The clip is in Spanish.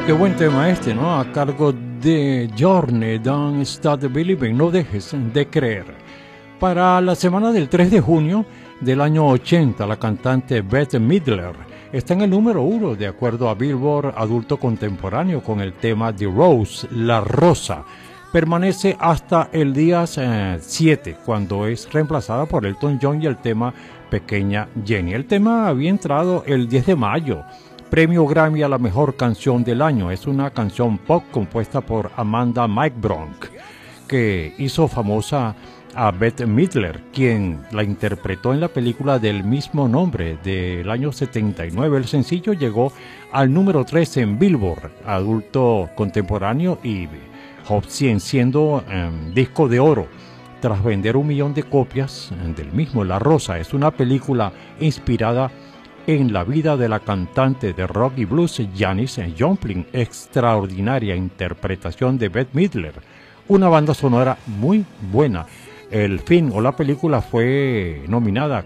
Qué buen tema este, ¿no? A cargo de Journey, Don't Stop Believing, no dejes de creer. Para la semana del 3 de junio del año 80, la cantante Bette Midler está en el número 1 de acuerdo a Billboard Adulto Contemporáneo con el tema The Rose, La Rosa. Permanece hasta el día 7, cuando es reemplazada por Elton John y el tema Pequeña Jenny. El tema había entrado el 10 de mayo. Premio Grammy a la mejor canción del año. Es una canción pop compuesta por Amanda Mike-Bronk, que hizo famosa a Bette Midler, quien la interpretó en la película del mismo nombre del año 79. El sencillo llegó al número 3 en Billboard Adulto Contemporáneo y Hot 100, siendo disco de oro tras vender 1 millón de copias del mismo. La Rosa es una película inspirada en la vida de la cantante de rock y blues Janis Joplin. Extraordinaria interpretación de Bette Midler, una banda sonora muy buena. El film o la película fue nominada